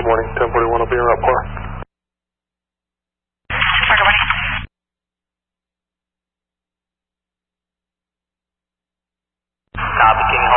Good morning, 1041 will be in route par. Good morning. Copy, King